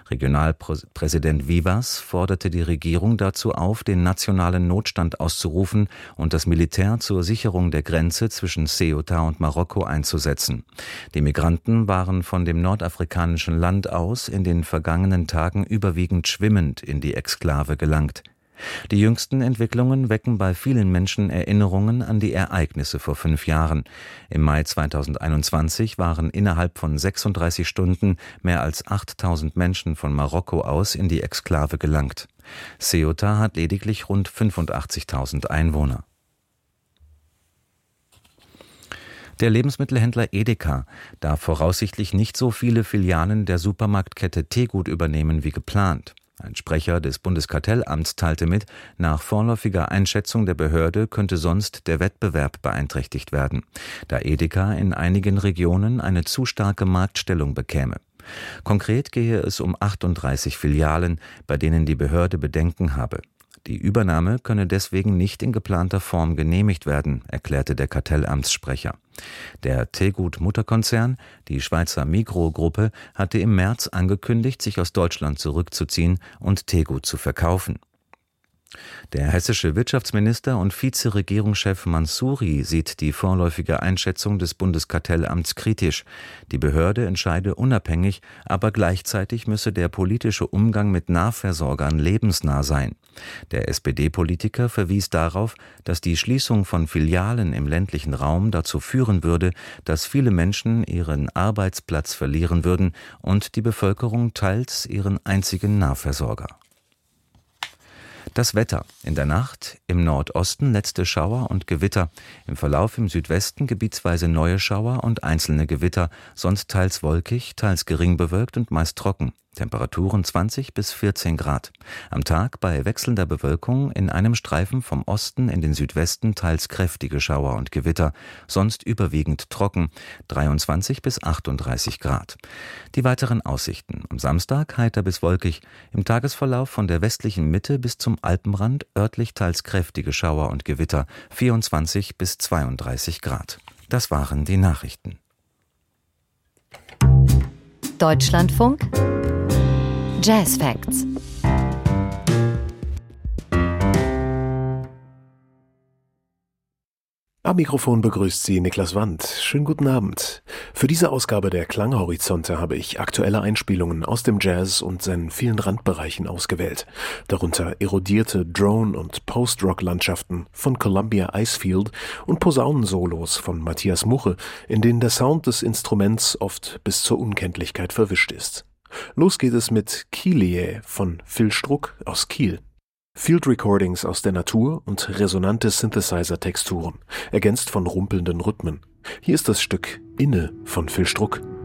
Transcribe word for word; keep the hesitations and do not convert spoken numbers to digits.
Regionalpräsident Vivas forderte die Regierung dazu auf, den nationalen Notstand auszurufen und das Militär zur Sicherung der Grenze zwischen Ceuta und Marokko einzusetzen. Die Migranten waren von dem nordafrikanischen Land aus in den vergangenen Tagen überwiegend schwimmend in die Exklave gelangt. Die jüngsten Entwicklungen wecken bei vielen Menschen Erinnerungen an die Ereignisse vor fünf Jahren. Im Mai zweitausendeinundzwanzig waren innerhalb von sechsunddreißig Stunden mehr als achttausend Menschen von Marokko aus in die Exklave gelangt. Ceuta hat lediglich rund fünfundachtzigtausend Einwohner. Der Lebensmittelhändler Edeka darf voraussichtlich nicht so viele Filialen der Supermarktkette Tegut übernehmen wie geplant. Ein Sprecher des Bundeskartellamts teilte mit, nach vorläufiger Einschätzung der Behörde könnte sonst der Wettbewerb beeinträchtigt werden, da Edeka in einigen Regionen eine zu starke Marktstellung bekäme. Konkret gehe es um achtunddreißig Filialen, bei denen die Behörde Bedenken habe. Die Übernahme könne deswegen nicht in geplanter Form genehmigt werden, erklärte der Kartellamtssprecher. Der Tegut-Mutterkonzern, die Schweizer Migros-Gruppe, hatte im März angekündigt, sich aus Deutschland zurückzuziehen und Tegut zu verkaufen. Der hessische Wirtschaftsminister und Vizeregierungschef Mansouri sieht die vorläufige Einschätzung des Bundeskartellamts kritisch. Die Behörde entscheide unabhängig, aber gleichzeitig müsse der politische Umgang mit Nahversorgern lebensnah sein. Der S P D-Politiker verwies darauf, dass die Schließung von Filialen im ländlichen Raum dazu führen würde, dass viele Menschen ihren Arbeitsplatz verlieren würden und die Bevölkerung teils ihren einzigen Nahversorger. Das Wetter. In der Nacht im Nordosten letzte Schauer und Gewitter. Im Verlauf im Südwesten gebietsweise neue Schauer und einzelne Gewitter, sonst teils wolkig, teils gering bewölkt und meist trocken. Temperaturen zwanzig bis vierzehn Grad. Am Tag bei wechselnder Bewölkung in einem Streifen vom Osten in den Südwesten teils kräftige Schauer und Gewitter, sonst überwiegend trocken, dreiundzwanzig bis achtunddreißig Grad. Die weiteren Aussichten. Am Samstag heiter bis wolkig, im Tagesverlauf von der westlichen Mitte bis zum Alpenrand örtlich teils kräftige Schauer und Gewitter, vierundzwanzig bis zweiunddreißig Grad. Das waren die Nachrichten. Deutschlandfunk Jazz Facts. Am Mikrofon begrüßt Sie Niklas Wandt. Schönen guten Abend. Für diese Ausgabe der Klanghorizonte habe ich aktuelle Einspielungen aus dem Jazz und seinen vielen Randbereichen ausgewählt. Darunter erodierte Drone- und Post-Rock-Landschaften von Columbia Icefield und Posaunensolos von Matthias Muche, in denen der Sound des Instruments oft bis zur Unkenntlichkeit verwischt ist. Los geht es mit Kielie von Phil Struck aus Kiel. Field Recordings aus der Natur und resonante Synthesizer-Texturen, ergänzt von rumpelnden Rhythmen. Hier ist das Stück Inne von Phil Struck.